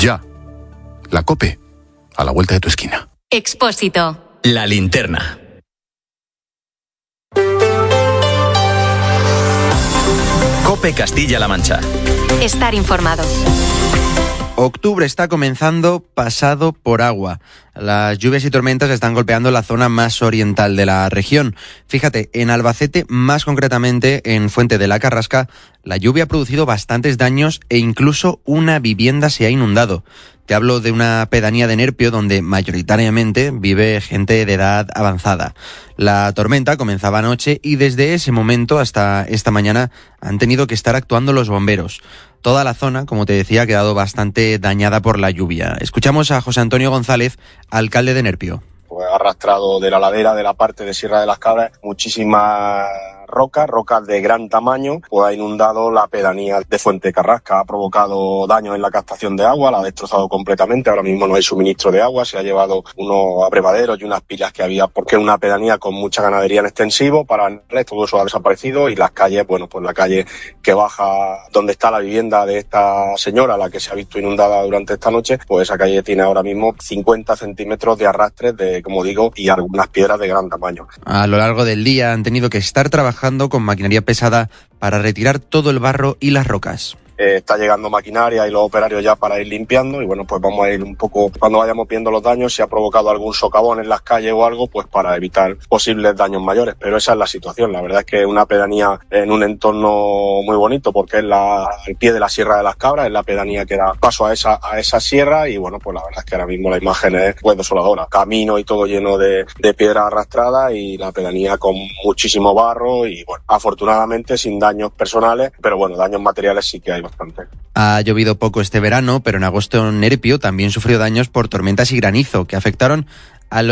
Ya. La COPE, a la vuelta de tu esquina. Expósito. La linterna. COPE Castilla-La Mancha. Estar informado. Octubre está comenzando pasado por agua. Las lluvias y tormentas están golpeando la zona más oriental de la región. Fíjate, en Albacete, más concretamente en Fuente de la Carrasca, la lluvia ha producido bastantes daños e incluso una vivienda se ha inundado. Te hablo de una pedanía de Nerpio donde mayoritariamente vive gente de edad avanzada. La tormenta comenzaba anoche y desde ese momento hasta esta mañana han tenido que estar actuando los bomberos. Toda la zona, como te decía, ha quedado bastante dañada por la lluvia. Escuchamos a José Antonio González, alcalde de Nerpio. Pues ha arrastrado de la ladera de la parte de Sierra de las Cabras muchísimas rocas de gran tamaño, pues ha inundado la pedanía de Fuente Carrasca, ha provocado daños en la captación de agua, la ha destrozado completamente, ahora mismo no hay suministro de agua, se ha llevado unos abrevaderos y unas pilas que había, porque es una pedanía con mucha ganadería en extensivo, para el resto todo eso ha desaparecido y las calles, bueno, pues la calle que baja donde está la vivienda de esta señora, la que se ha visto inundada durante esta noche, pues esa calle tiene ahora mismo 50 centímetros de arrastre, como digo, y algunas piedras de gran tamaño. A lo largo del día han tenido que estar trabajando con maquinaria pesada para retirar todo el barro y las rocas. Está llegando maquinaria y los operarios ya para ir limpiando y bueno, pues vamos a ir un poco, cuando vayamos viendo los daños, si ha provocado algún socavón en las calles o algo, pues para evitar posibles daños mayores, pero esa es la situación. La verdad es que es una pedanía en un entorno muy bonito porque es al pie de la Sierra de las Cabras, es la pedanía que da paso a esa sierra y bueno, pues la verdad es que ahora mismo la imagen es pues desoladora, camino y todo lleno de piedra arrastrada y la pedanía con muchísimo barro y bueno, afortunadamente sin daños personales, pero bueno, daños materiales sí que hay bastante. Ha llovido poco este verano, pero en agosto Nerpio también sufrió daños por tormentas y granizo, que afectaron al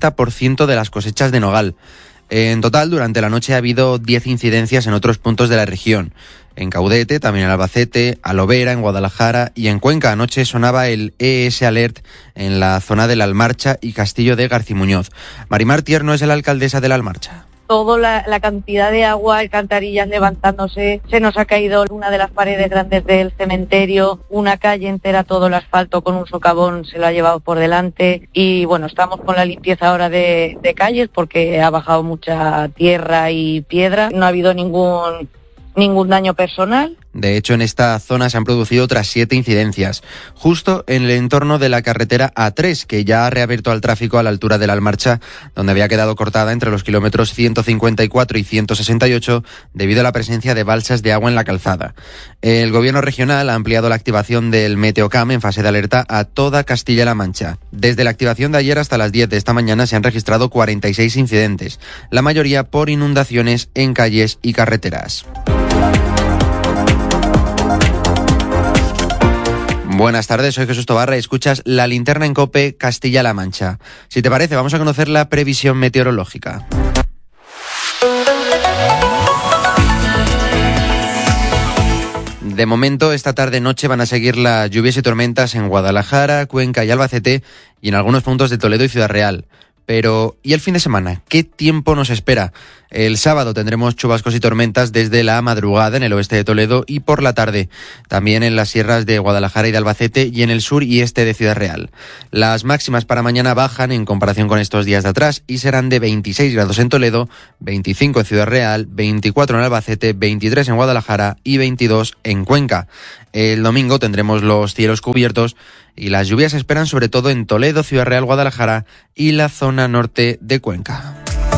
80% de las cosechas de nogal. En total, durante la noche ha habido 10 incidencias en otros puntos de la región. En Caudete, también en Albacete, Alovera, en Guadalajara y en Cuenca. Anoche sonaba el ES Alert en la zona de la Almarcha y Castillo de Garcimuñoz. Marimar Tierno es la alcaldesa de la Almarcha. Toda la cantidad de agua, alcantarillas levantándose, se nos ha caído una de las paredes grandes del cementerio, una calle entera, todo el asfalto con un socavón se lo ha llevado por delante y bueno, estamos con la limpieza ahora de calles porque ha bajado mucha tierra y piedra, no ha habido ningún daño personal. De hecho, en esta zona se han producido otras 7 incidencias, justo en el entorno de la carretera A3, que ya ha reabierto al tráfico a la altura de la Almarcha, donde había quedado cortada entre los kilómetros 154 y 168 debido a la presencia de balsas de agua en la calzada. El gobierno regional ha ampliado la activación del Meteocam en fase de alerta a toda Castilla-La Mancha. Desde la activación de ayer hasta las 10 de esta mañana se han registrado 46 incidentes, la mayoría por inundaciones en calles y carreteras. Buenas tardes, soy Jesús Tobarra y escuchas La Linterna en COPE Castilla-La Mancha. Si te parece, vamos a conocer la previsión meteorológica. De momento, esta tarde-noche van a seguir las lluvias y tormentas en Guadalajara, Cuenca y Albacete y en algunos puntos de Toledo y Ciudad Real. Pero, ¿y el fin de semana? ¿Qué tiempo nos espera? El sábado tendremos chubascos y tormentas desde la madrugada en el oeste de Toledo y por la tarde, también en las sierras de Guadalajara y de Albacete y en el sur y este de Ciudad Real. Las máximas para mañana bajan en comparación con estos días de atrás y serán de 26 grados en Toledo, 25 en Ciudad Real, 24 en Albacete, 23 en Guadalajara y 22 en Cuenca. El domingo tendremos los cielos cubiertos y las lluvias se esperan sobre todo en Toledo, Ciudad Real, Guadalajara y la zona norte de Cuenca.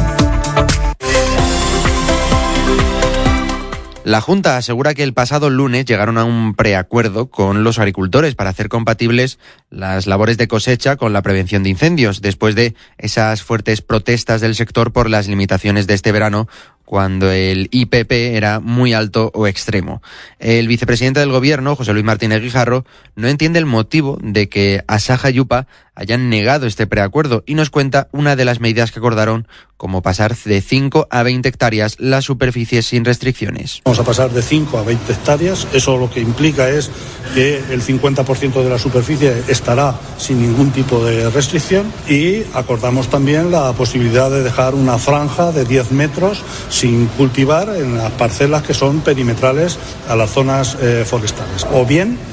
La Junta asegura que el pasado lunes llegaron a un preacuerdo con los agricultores para hacer compatibles las labores de cosecha con la prevención de incendios, después de esas fuertes protestas del sector por las limitaciones de este verano, cuando el IPP era muy alto o extremo. El vicepresidente del Gobierno, José Luis Martínez Guijarro, no entiende el motivo de que Asaja y UPA hayan negado este preacuerdo y nos cuenta una de las medidas que acordaron, como pasar de 5 a 20 hectáreas la superficie sin restricciones. Vamos a pasar de 5 a 20 hectáreas, eso lo que implica es que el 50% de la superficie estará sin ningún tipo de restricción y acordamos también la posibilidad de dejar una franja de 10 metros sin cultivar en las parcelas que son perimetrales a las zonas forestales. O bien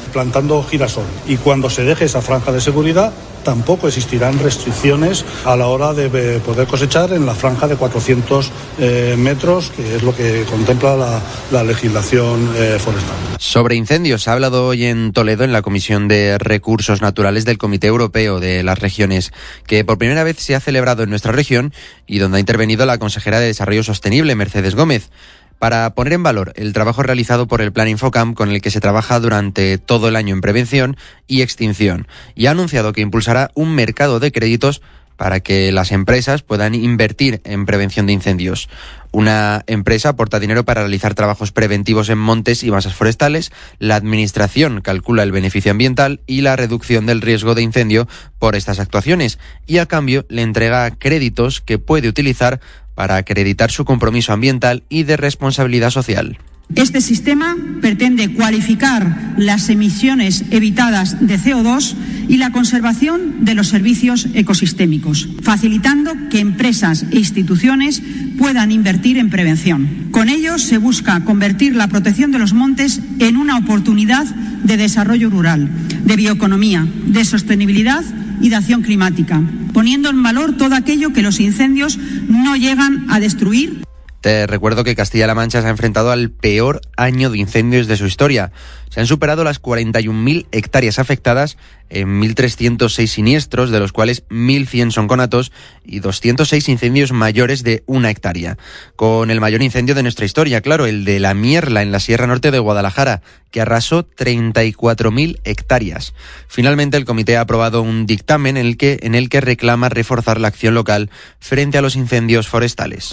plantando girasol. Y cuando se deje esa franja de seguridad, tampoco existirán restricciones a la hora de poder cosechar en la franja de 400 metros, que es lo que contempla la legislación forestal. Sobre incendios, se ha hablado hoy en Toledo en la Comisión de Recursos Naturales del Comité Europeo de las Regiones, que por primera vez se ha celebrado en nuestra región y donde ha intervenido la consejera de Desarrollo Sostenible, Mercedes Gómez, para poner en valor el trabajo realizado por el Plan Infocam, con el que se trabaja durante todo el año en prevención y extinción, y ha anunciado que impulsará un mercado de créditos para que las empresas puedan invertir en prevención de incendios. Una empresa aporta dinero para realizar trabajos preventivos en montes y masas forestales, la administración calcula el beneficio ambiental y la reducción del riesgo de incendio por estas actuaciones, y a cambio le entrega créditos que puede utilizar para acreditar su compromiso ambiental y de responsabilidad social. Este sistema pretende cualificar las emisiones evitadas de CO2 y la conservación de los servicios ecosistémicos, facilitando que empresas e instituciones puedan invertir en prevención. Con ello se busca convertir la protección de los montes en una oportunidad de desarrollo rural, de bioeconomía, de sostenibilidad y de acción climática, poniendo en valor todo aquello que los incendios no llegan a destruir. Te recuerdo que Castilla-La Mancha se ha enfrentado al peor año de incendios de su historia. Se han superado las 41.000 hectáreas afectadas en 1.306 siniestros, de los cuales 1.100 son conatos y 206 incendios mayores de 1 hectárea. Con el mayor incendio de nuestra historia, claro, el de La Mierla, en la Sierra Norte de Guadalajara, que arrasó 34.000 hectáreas. Finalmente, el comité ha aprobado un dictamen en el que reclama reforzar la acción local frente a los incendios forestales.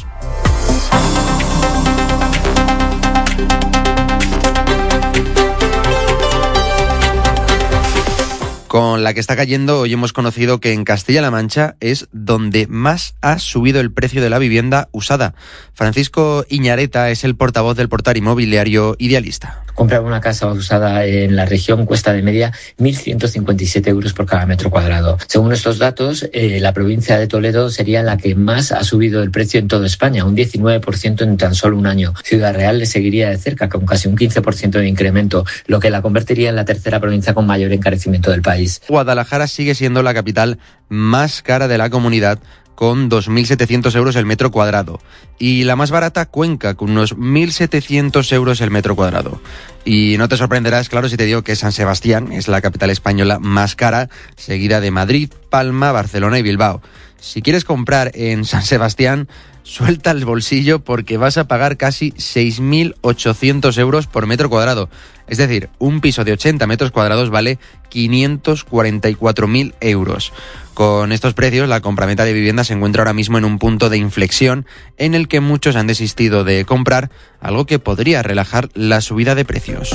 Con la que está cayendo, hoy hemos conocido que en Castilla-La Mancha es donde más ha subido el precio de la vivienda usada. Francisco Iñareta es el portavoz del portal inmobiliario Idealista. Comprar una casa usada en la región cuesta de media 1.157 euros por cada metro cuadrado. Según estos datos, la provincia de Toledo sería la que más ha subido el precio en toda España, un 19% en tan solo un año. Ciudad Real le seguiría de cerca, con casi un 15% de incremento, lo que la convertiría en la tercera provincia con mayor encarecimiento del país. Guadalajara sigue siendo la capital más cara de la comunidad, con 2.700 euros el metro cuadrado. Y la más barata, Cuenca, con unos 1.700 euros el metro cuadrado. Y no te sorprenderás, claro, si te digo que San Sebastián es la capital española más cara, seguida de Madrid, Palma, Barcelona y Bilbao. Si quieres comprar en San Sebastián, suelta el bolsillo porque vas a pagar casi 6.800 euros por metro cuadrado. Es decir, un piso de 80 metros cuadrados vale 544.000 euros. Con estos precios, la compraventa de vivienda se encuentra ahora mismo en un punto de inflexión en el que muchos han desistido de comprar, algo que podría relajar la subida de precios.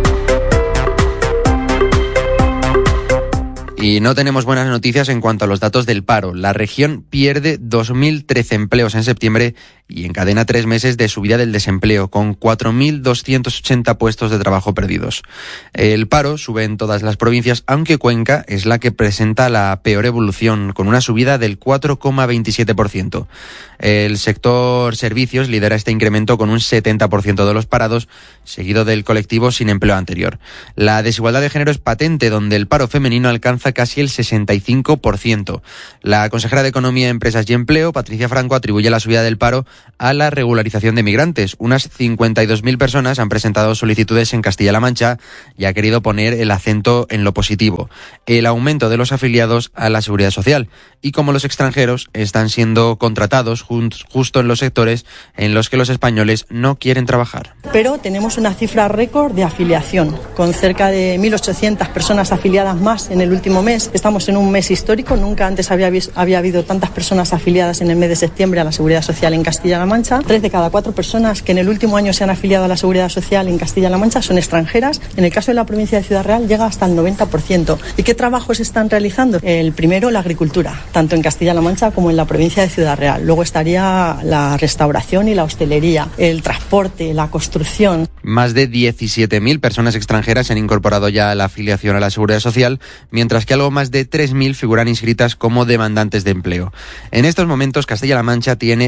Y no tenemos buenas noticias en cuanto a los datos del paro. La región pierde 2.013 empleos en septiembre y encadena 3 meses de subida del desempleo, con 4.280 puestos de trabajo perdidos. El paro sube en todas las provincias, aunque Cuenca es la que presenta la peor evolución, con una subida del 4,27%. El sector servicios lidera este incremento con un 70% de los parados, seguido del colectivo sin empleo anterior. La desigualdad de género es patente, donde el paro femenino alcanza casi el 65%. La consejera de Economía, Empresas y Empleo, Patricia Franco, atribuye la subida del paro a la regularización de migrantes. Unas 52.000 personas han presentado solicitudes en Castilla-La Mancha y ha querido poner el acento en lo positivo, el aumento de los afiliados a la Seguridad Social, y cómo los extranjeros están siendo contratados justo en los sectores en los que los españoles no quieren trabajar. Pero tenemos una cifra récord de afiliación, con cerca de 1.800 personas afiliadas más en el último mes. Estamos en un mes histórico, nunca antes había habido tantas personas afiliadas en el mes de septiembre a la Seguridad Social en Castilla-La Mancha. 3 de cada 4 personas que en el último año se han afiliado a la Seguridad Social en Castilla-La Mancha son extranjeras. En el caso de la provincia de Ciudad Real llega hasta el 90%. ¿Y qué trabajos están realizando? El primero, la agricultura, tanto en Castilla-La Mancha como en la provincia de Ciudad Real. Luego estaría la restauración y la hostelería, el transporte, la construcción. Más de 17.000 personas extranjeras se han incorporado ya a la afiliación a la Seguridad Social, mientras que algo más de 3.000 figuran inscritas como demandantes de empleo. En estos momentos, Castilla-La Mancha tiene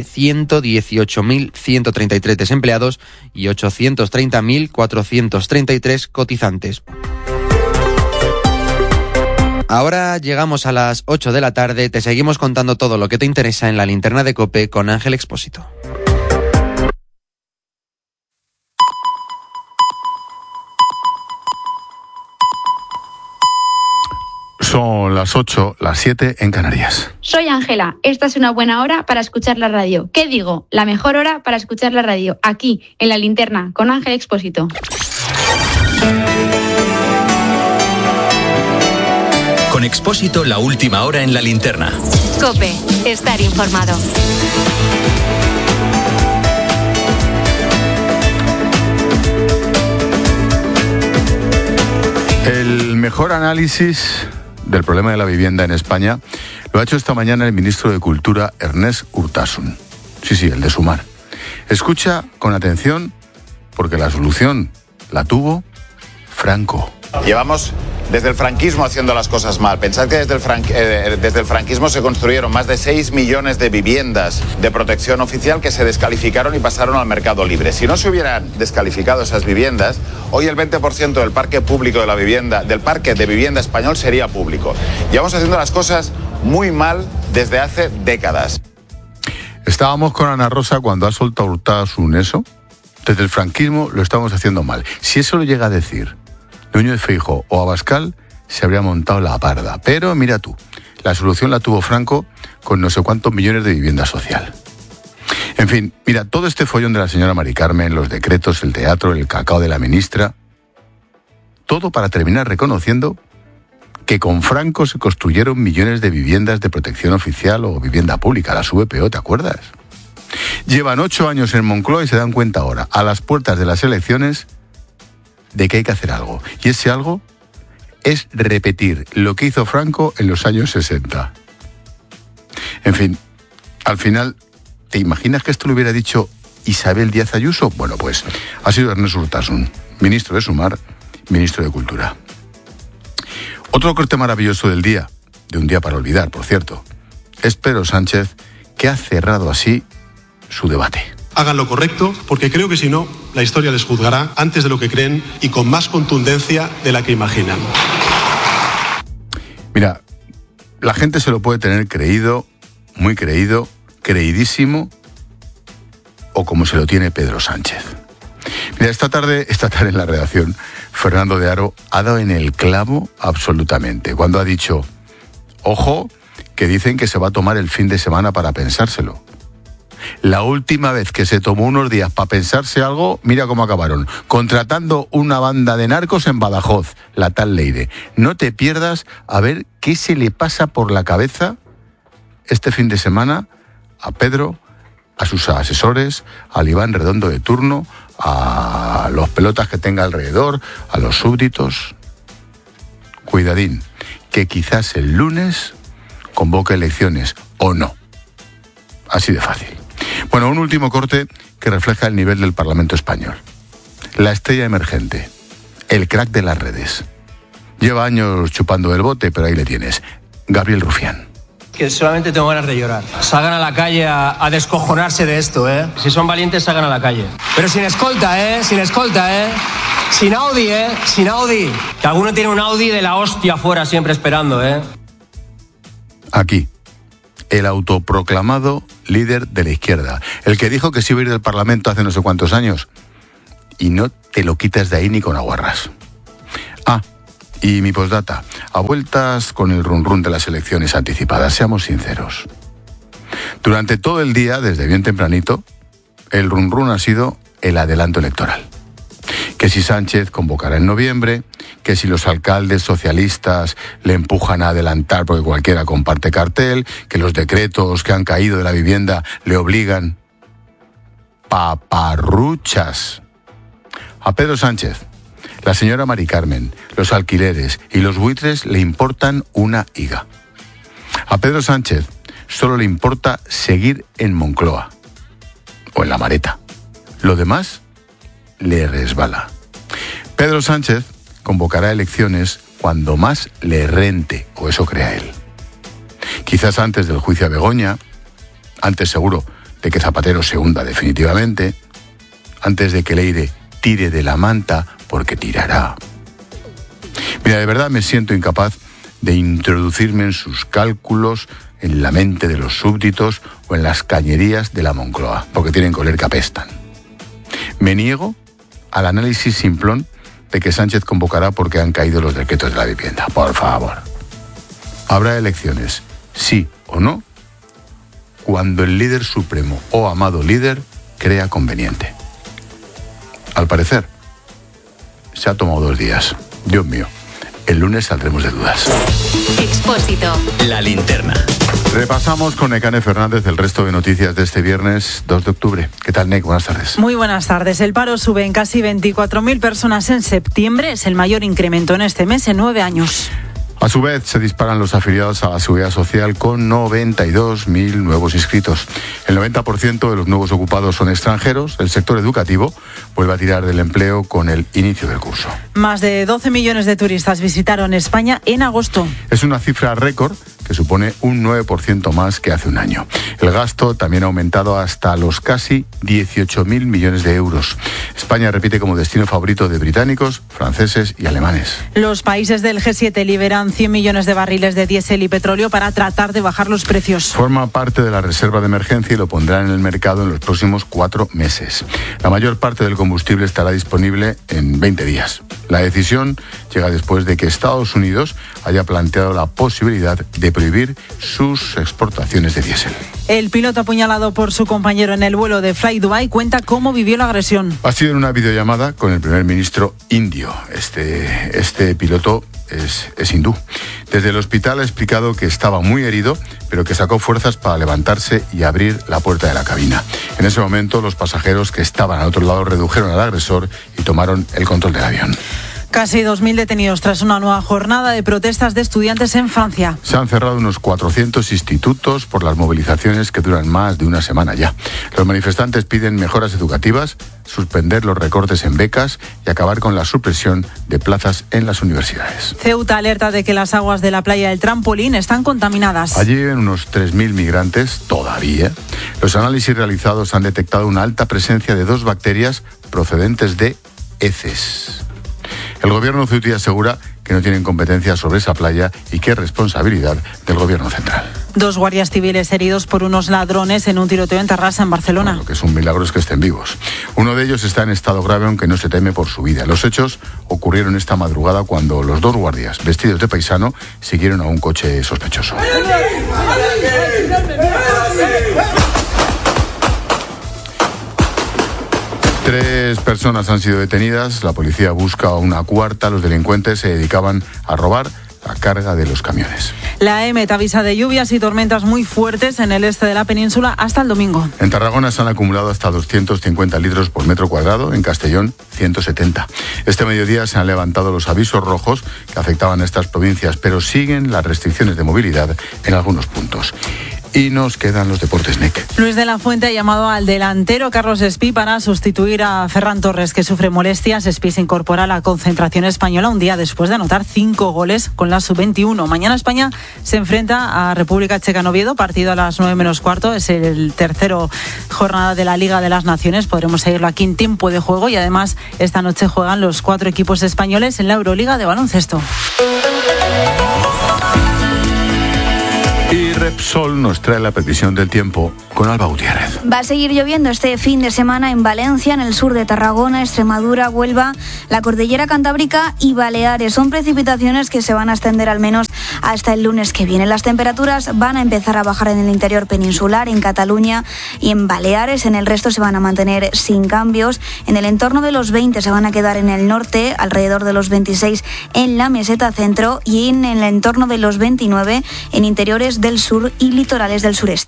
118.133 desempleados y 830.433 cotizantes. Ahora llegamos a las 8 de la tarde, te seguimos contando todo lo que te interesa en la linterna de COPE con Ángel Expósito. Son las 8, las 7 en Canarias. Soy Ángela, esta es una buena hora para escuchar la radio. ¿Qué digo? La mejor hora para escuchar la radio, aquí, en La Linterna, con Ángel Expósito. Con Expósito, la última hora en La Linterna. COPE, estar informado. El mejor análisis del problema de la vivienda en España lo ha hecho esta mañana el ministro de Cultura, Ernest Urtasun. Sí, el de Sumar. Escucha con atención, porque la solución la tuvo Franco. Llevamos desde el franquismo haciendo las cosas mal. Pensad que desde el franquismo se construyeron más de 6 millones de viviendas de protección oficial que se descalificaron y pasaron al mercado libre. Si no se hubieran descalificado esas viviendas, hoy el 20% del parque público de la vivienda, del parque de vivienda español sería público. Llevamos haciendo las cosas muy mal desde hace décadas. Estábamos con Ana Rosa cuando ha soltado Urtasun eso. Desde el franquismo lo estamos haciendo mal. Si eso lo llega a decir Núñez Feijóo o Abascal, se habría montado la parda. Pero mira tú, la solución la tuvo Franco con no sé cuántos millones de vivienda social. En fin, mira, todo este follón de la señora Mari Carmen, los decretos, el teatro, el cacao de la ministra, todo para terminar reconociendo que con Franco se construyeron millones de viviendas de protección oficial o vivienda pública, las VPO, ¿te acuerdas? Llevan 8 años en Moncloa y se dan cuenta ahora, a las puertas de las elecciones, de que hay que hacer algo. Y ese algo es repetir lo que hizo Franco en los años 60. En fin, al final, ¿te imaginas que esto lo hubiera dicho Isabel Díaz Ayuso? Bueno, pues ha sido Ernest Urtasun, ministro de Sumar, ministro de Cultura. Otro corte maravilloso del día, de un día para olvidar, por cierto, es Pedro Sánchez, que ha cerrado así su debate. Hagan lo correcto, porque creo que si no, la historia les juzgará antes de lo que creen y con más contundencia de la que imaginan. Mira, la gente se lo puede tener creído, muy creído, creidísimo, o como se lo tiene Pedro Sánchez. Mira, esta tarde en la redacción, Fernando de Aro ha dado en el clavo absolutamente, cuando ha dicho, ojo, que dicen que se va a tomar el fin de semana para pensárselo. La última vez que se tomó unos días para pensarse algo, mira cómo acabaron. Contratando una banda de narcos en Badajoz, la tal Leire. No te pierdas a ver qué se le pasa por la cabeza este fin de semana a Pedro, a sus asesores, al Iván Redondo de turno, a los pelotas que tenga alrededor, a los súbditos. Cuidadín, que quizás el lunes convoque elecciones o no. Así de fácil. Bueno, un último corte que refleja el nivel del Parlamento español. La estrella emergente, el crack de las redes. Lleva años chupando el bote, pero ahí le tienes. Gabriel Rufián. Que solamente tengo ganas de llorar. Salgan a la calle a descojonarse de esto, ¿eh? Si son valientes, salgan a la calle. Pero sin escolta, ¿eh? Sin escolta, ¿eh? Sin Audi, ¿eh? Sin Audi. Que alguno tiene un Audi de la hostia afuera siempre esperando, ¿eh? Aquí, el autoproclamado líder de la izquierda. El que dijo que se iba a ir del Parlamento hace no sé cuántos años. Y no te lo quitas de ahí ni con aguarrás. Ah, y mi postdata. A vueltas con el run de las elecciones anticipadas, seamos sinceros. Durante todo el día, desde bien tempranito, el run ha sido el adelanto electoral. Que si Sánchez convocará en noviembre, que si los alcaldes socialistas le empujan a adelantar porque cualquiera comparte cartel, que los decretos que han caído de la vivienda le obligan. Paparruchas. A Pedro Sánchez, la señora Mari Carmen, los alquileres y los buitres le importan una higa. A Pedro Sánchez solo le importa seguir en Moncloa o en la Mareta. Lo demás le resbala. Pedro Sánchez convocará elecciones cuando más le rente, o eso crea él. Quizás antes del juicio a Begoña, antes seguro de que Zapatero se hunda definitivamente, antes de que Leire tire de la manta, porque tirará. Mira, de verdad me siento incapaz de introducirme en sus cálculos, en la mente de los súbditos o en las cañerías de la Moncloa, porque tienen que oler que apestan. Me niego al análisis simplón de que Sánchez convocará porque han caído los decretos de la vivienda. Por favor. Habrá elecciones, sí o no, cuando el líder supremo o amado líder crea conveniente. Al parecer, se ha tomado 2 días. Dios mío, el lunes saldremos de dudas. Expósito. La linterna. Repasamos con Nekane Fernández el resto de noticias de este viernes 2 de octubre. ¿Qué tal, Nek? Buenas tardes. Muy buenas tardes. El paro sube en casi 24.000 personas en septiembre. Es el mayor incremento en este mes en 9 años. A su vez, se disparan los afiliados a la Seguridad Social con 92.000 nuevos inscritos. El 90% de los nuevos ocupados son extranjeros. El sector educativo vuelve a tirar del empleo con el inicio del curso. Más de 12 millones de turistas visitaron España en agosto. Es una cifra récord que supone un 9% más que hace un año. El gasto también ha aumentado hasta los casi 18.000 millones de euros. España repite como destino favorito de británicos, franceses y alemanes. Los países del G7 liberan 100 millones de barriles de diésel y petróleo para tratar de bajar los precios. Forma parte de la reserva de emergencia y lo pondrán en el mercado en los próximos 4 meses. La mayor parte del combustible estará disponible en 20 días. La decisión llega después de que Estados Unidos haya planteado la posibilidad de prohibir sus exportaciones de diésel. El piloto apuñalado por su compañero en el vuelo de Fly Dubai cuenta cómo vivió la agresión. Ha sido en una videollamada con el primer ministro indio. Este piloto es hindú. Desde el hospital ha explicado que estaba muy herido, pero que sacó fuerzas para levantarse y abrir la puerta de la cabina. En ese momento, los pasajeros que estaban al otro lado redujeron al agresor y tomaron el control del avión. Casi 2.000 detenidos tras una nueva jornada de protestas de estudiantes en Francia. Se han cerrado unos 400 institutos por las movilizaciones que duran más de una semana ya. Los manifestantes piden mejoras educativas, suspender los recortes en becas y acabar con la supresión de plazas en las universidades. Ceuta alerta de que las aguas de la playa del Trampolín están contaminadas. Allí viven unos 3.000 migrantes todavía. Los análisis realizados han detectado una alta presencia de 2 bacterias procedentes de heces. El gobierno ceutí asegura que no tienen competencia sobre esa playa y que es responsabilidad del gobierno central. 2 guardias civiles heridos por unos ladrones en un tiroteo en Terrassa, en Barcelona. Bueno, lo que es un milagro es que estén vivos. Uno de ellos está en estado grave, aunque no se teme por su vida. Los hechos ocurrieron esta madrugada cuando los 2 guardias, vestidos de paisano, siguieron a un coche sospechoso. 3 personas han sido detenidas, la policía busca a una cuarta, los delincuentes se dedicaban a robar la carga de los camiones. La EMET avisa de lluvias y tormentas muy fuertes en el este de la península hasta el domingo. En Tarragona se han acumulado hasta 250 litros por metro cuadrado, en Castellón 170. Este mediodía se han levantado los avisos rojos que afectaban a estas provincias, pero siguen las restricciones de movilidad en algunos puntos. Y nos quedan los deportes, Nek. Luis de la Fuente ha llamado al delantero Carlos Espí para sustituir a Ferran Torres, que sufre molestias. Espí se incorpora a la concentración española un día después de anotar 5 goles con la sub-21. Mañana España se enfrenta a República Checa en Oviedo, partido a las 9 menos cuarto. Es el tercero jornada de la Liga de las Naciones. Podremos seguirlo aquí en tiempo de juego y además esta noche juegan los 4 equipos españoles en la Euroliga de baloncesto. Y Repsol nos trae la previsión del tiempo con Alba Gutiérrez. Va a seguir lloviendo este fin de semana en Valencia, en el sur de Tarragona, Extremadura, Huelva, la Cordillera Cantábrica y Baleares. Son precipitaciones que se van a extender al menos hasta el lunes que viene. Las temperaturas van a empezar a bajar en el interior peninsular, en Cataluña y en Baleares. En el resto se van a mantener sin cambios. En el entorno de los 20 se van a quedar en el norte, alrededor de los 26 en la meseta centro y en el entorno de los 29 en interiores del sur y litorales del sureste.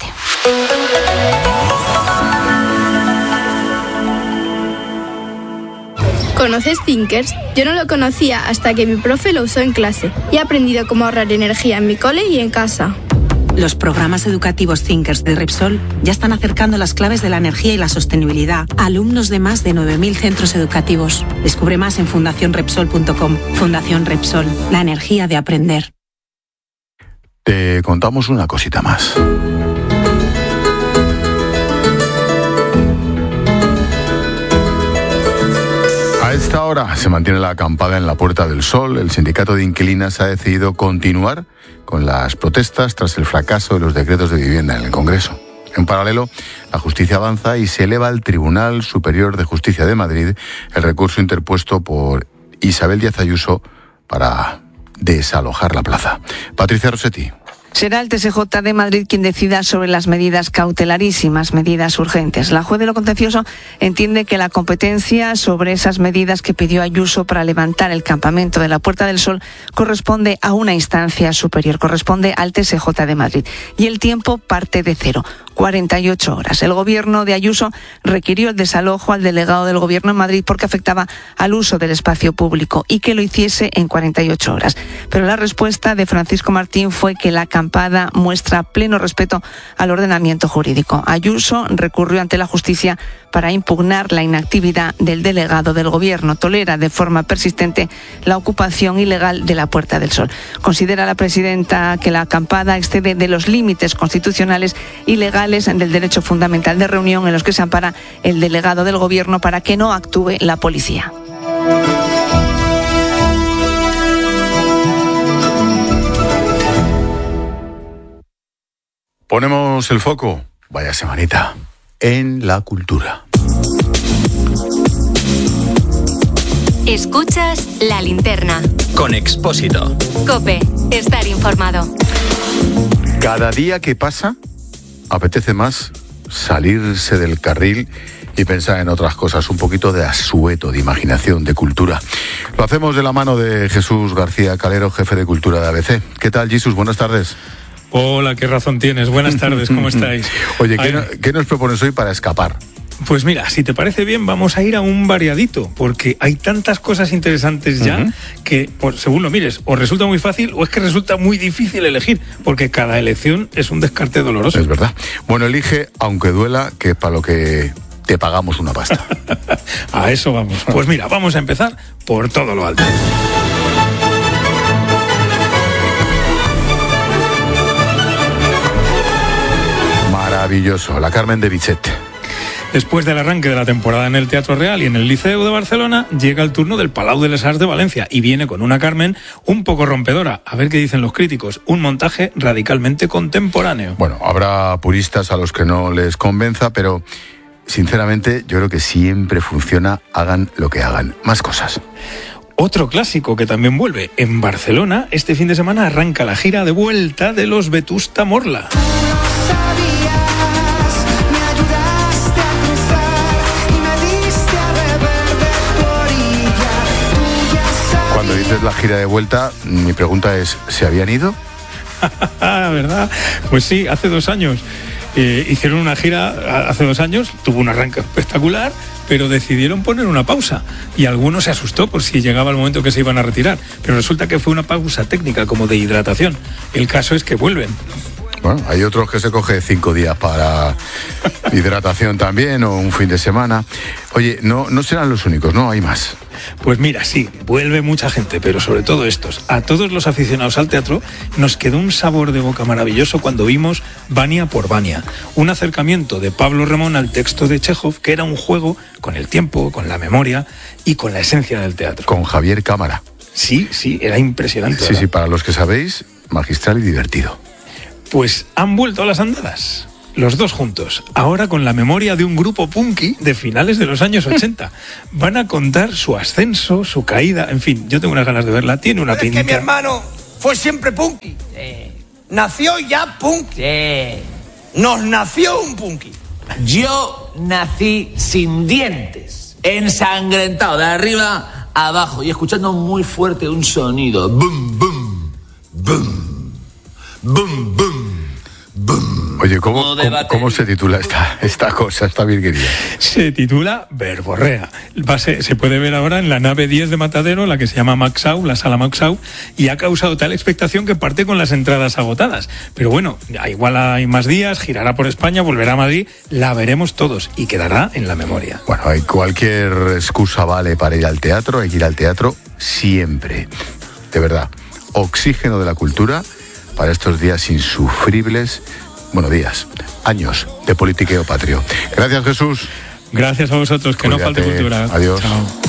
¿Conoces Thinkers? Yo no lo conocía hasta que mi profe lo usó en clase y he aprendido cómo ahorrar energía en mi cole y en casa. Los programas educativos Thinkers de Repsol ya están acercando las claves de la energía y la sostenibilidad a alumnos de más de 9.000 centros educativos. Descubre más en fundacionrepsol.com. Fundación Repsol, la energía de aprender. Te contamos una cosita más. A esta hora se mantiene la acampada en la Puerta del Sol. El sindicato de inquilinas ha decidido continuar con las protestas tras el fracaso de los decretos de vivienda en el Congreso. En paralelo, la justicia avanza y se eleva al Tribunal Superior de Justicia de Madrid el recurso interpuesto por Isabel Díaz Ayuso para desalojar la plaza. Patricia Rossetti. Será el TSJ de Madrid quien decida sobre las medidas cautelarísimas, medidas urgentes. La juez de lo contencioso entiende que la competencia sobre esas medidas que pidió Ayuso para levantar el campamento de la Puerta del Sol corresponde a una instancia superior, corresponde al TSJ de Madrid. Y el tiempo parte de cero, 48 horas. El gobierno de Ayuso requirió el desalojo al delegado del gobierno en Madrid porque afectaba al uso del espacio público y que lo hiciese en 48 horas. Pero la respuesta de Francisco Martín fue que la acampada muestra pleno respeto al ordenamiento jurídico. Ayuso recurrió ante la justicia para impugnar la inactividad del delegado del gobierno. Tolera de forma persistente la ocupación ilegal de la Puerta del Sol. Considera la presidenta que la acampada excede de los límites constitucionales y legales del derecho fundamental de reunión en los que se ampara el delegado del gobierno para que no actúe la policía. Ponemos el foco, vaya semanita, en la cultura. Escuchas La Linterna. Con Expósito. COPE, estar informado. Cada día que pasa, apetece más salirse del carril y pensar en otras cosas, un poquito de asueto, de imaginación, de cultura. Lo hacemos de la mano de Jesús García Calero, jefe de cultura de ABC. ¿Qué tal, Jesús? Buenas tardes. Hola, qué razón tienes. Buenas tardes, ¿cómo estáis? Oye, ¿qué nos propones hoy para escapar? Pues mira, si te parece bien, vamos a ir a un variadito, porque hay tantas cosas interesantes ya que, según lo mires, o resulta muy fácil o es que resulta muy difícil elegir, porque cada elección es un descarte doloroso. Es verdad. Bueno, elige, aunque duela, que para lo que te pagamos una pasta. A eso vamos. Pues mira, vamos a empezar por todo lo alto. Maravilloso, la Carmen de Bizet. Después del arranque de la temporada en el Teatro Real y en el Liceu de Barcelona, llega el turno del Palau de les Arts de Valencia y viene con una Carmen un poco rompedora. A ver qué dicen los críticos. Un montaje radicalmente contemporáneo. Bueno, habrá puristas a los que no les convenza, pero sinceramente yo creo que siempre funciona, hagan lo que hagan. Más cosas. Otro clásico que también vuelve. En Barcelona, este fin de semana arranca la gira de vuelta de los Vetusta Morla. Cuando dices la gira de vuelta, mi pregunta es, ¿se habían ido? ¿Verdad? Pues sí, hace 2 años. Hicieron una gira hace 2 años, tuvo un arranque espectacular, pero decidieron poner una pausa. Y alguno se asustó por si llegaba el momento que se iban a retirar. Pero resulta que fue una pausa técnica, como de hidratación. El caso es que vuelven. Bueno, hay otros que se coge 5 días para hidratación también, o un fin de semana. Oye, no serán los únicos, ¿no? Hay más. Pues mira, sí, vuelve mucha gente, pero sobre todo estos. A todos los aficionados al teatro nos quedó un sabor de boca maravilloso cuando vimos Vania por Vania, un acercamiento de Pablo Remón al texto de Chejov, que era un juego con el tiempo, con la memoria y con la esencia del teatro. Con Javier Cámara. Sí, era impresionante. Sí, sí, para los que sabéis, magistral y divertido. Pues han vuelto a las andadas. Los dos juntos, ahora con la memoria de un grupo punky de finales de los años 80. Van a contar su ascenso, su caída, en fin, yo tengo unas ganas de verla, tiene una pinta. Es que mi hermano fue siempre punky. Nació ya punky. Nos nació un punky. Yo nací sin dientes, ensangrentado de arriba a abajo y escuchando muy fuerte un sonido. Bum, bum, bum, bum, bum. Oye, ¿cómo se titula esta cosa, esta virguería? Se titula Verborrea. Se puede ver ahora en la nave 10 de Matadero, la que se llama Maxau, la sala Maxau, y ha causado tal expectación que parte con las entradas agotadas. Pero bueno, igual hay más días, girará por España, volverá a Madrid, la veremos todos y quedará en la memoria. Bueno, cualquier excusa vale para ir al teatro, hay que ir al teatro siempre. De verdad, oxígeno de la cultura para estos días insufribles, años de politiqueo patrio. Gracias, Jesús. Gracias a vosotros, que Cuídate. No falte cultura. Adiós. Chao.